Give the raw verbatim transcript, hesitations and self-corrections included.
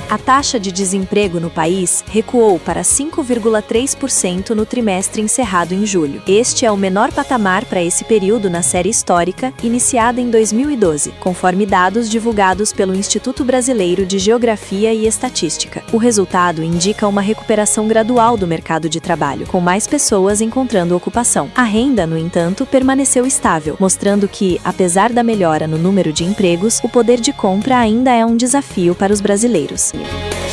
A taxa de desemprego no país recuou para cinco vírgula três por cento no trimestre encerrado em julho. Este é o menor patamar para esse período na série histórica, iniciada em dois mil e doze, conforme dados divulgados pelo Instituto Brasileiro de Geografia e Estatística. O resultado indica uma recuperação gradual do mercado de trabalho, com mais pessoas encontrando ocupação. A renda, no entanto, permaneceu estável, mostrando que, apesar da melhora no número de empregos, o poder de compra ainda é um desafio para os brasileiros.